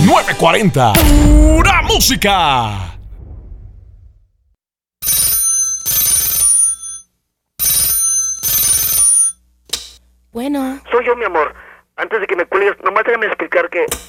940. Pura música. Bueno. Soy yo, mi amor. Antes de que me cuelgues, nomás déjame explicar que